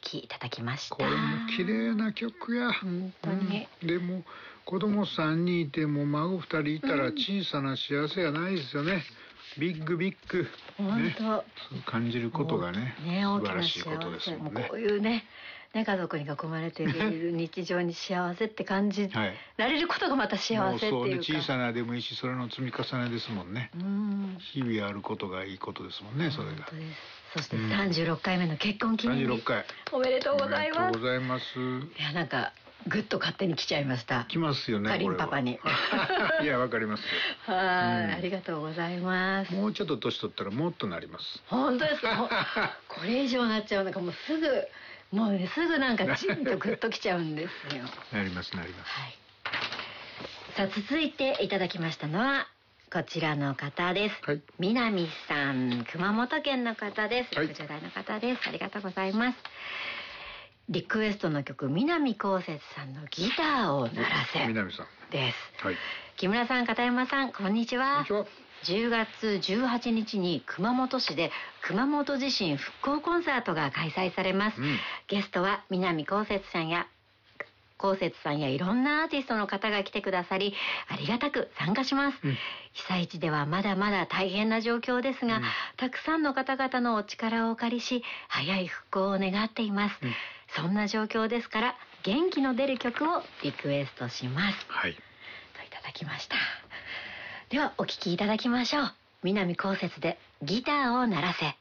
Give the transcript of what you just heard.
きいただきました。 これも綺麗な曲や。 本当に、 でも子供3人いても孫2人いたら小さな幸せがないですよね。ビッグビッグ、 本当、 そう感じることがね、素晴らしいことですもんね。 こういうね、家族に囲まれている日常に幸せって感じられることがまた幸せっていうか、 もうそうね、小さなでもいいし、それの積み重ねですもんね。日々あることがいいことですもんね、それが。 本当です。そして36回目の結婚記念日、 36回おめでとうございます。 おめでとうございます。 いや、なんかぐっと勝手に来ちゃいました。 来ますよね、 かりんパパにいや、わかりますよ。 はい、ありがとうございます。 もうちょっと年取ったらもっとなります。 本当ですか。これ以上なっちゃうのか、もうすぐなんかチンとグッときちゃうんですよ。 なります、はい。 さあ、続いていただきましたのはこちらの方です。 はい、 南さん、熊本県の方です。 はい、 60代の方です。ありがとうございます。リクエストの曲、南こうせつさんのギターを鳴らせ南さんです。 はい、 木村さん、片山さん、こんにちは。 こんにちは。 10月18日に熊本市で熊本地震復興コンサートが開催されます。ゲストは南こうせつさんやいろんなアーティストの方が来てくださり、ありがたく参加します。被災地ではまだまだ大変な状況ですが、たくさんの方々のお力をお借りし、早い復興を願っています。そんな状況ですから、元気の出る曲をリクエストします。 はい。 といただきました。ではお聴きいただきましょう。南こうせつでギターを鳴らせ。